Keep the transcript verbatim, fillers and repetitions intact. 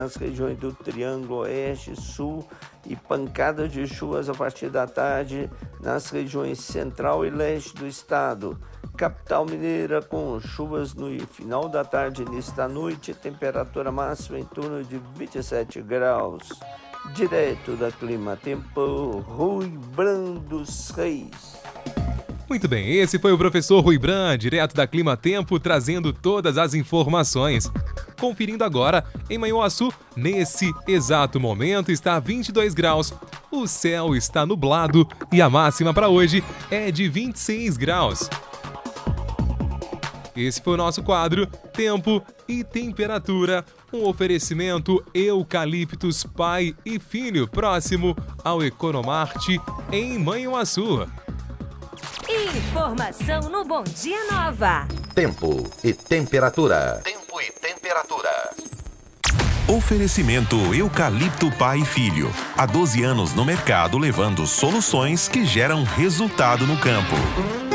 nas regiões do Triângulo Oeste, Sul e pancadas de chuvas a partir da tarde nas regiões central e leste do estado. Capital mineira com chuvas no final da tarde e início da noite, temperatura máxima em torno de vinte e sete graus. Direto da Clima Tempo, Rui Brando Reis. Muito bem, esse foi o professor Rui Bran, direto da Clima Tempo, trazendo todas as informações. Conferindo agora, em Manhuaçu, nesse exato momento está vinte e dois graus. O céu está nublado e a máxima para hoje é de vinte e seis graus. Esse foi o nosso quadro Tempo e Temperatura, um oferecimento Eucaliptus Pai e Filho, próximo ao Economarte em Manhuaçu. Informação no Bom Dia Nova. Tempo e temperatura. Tempo e temperatura. Oferecimento Eucalipto Pai e Filho. Há doze anos no mercado, levando soluções que geram resultado no campo.